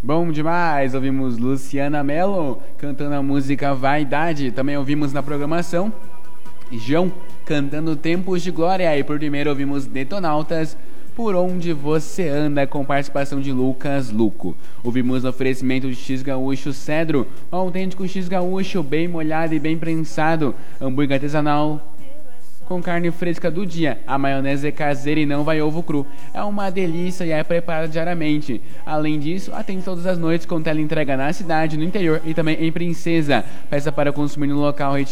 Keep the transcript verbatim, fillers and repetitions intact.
Bom demais, ouvimos Luciana Mello cantando a música Vaidade. Também ouvimos na programação João cantando Tempos de Glória. E por primeiro ouvimos Detonautas, Por Onde Você Anda, com participação de Lucas Luco. Ouvimos o oferecimento de X Gaúcho Cedro, um autêntico X Gaúcho bem molhado e bem prensado, hambúrguer artesanal com carne fresca do dia. A maionese é caseira e não vai ovo cru. É uma delícia e é preparada diariamente. Além disso, atende todas as noites com teleentrega na cidade, no interior e também em Princesa. Peça para consumir no local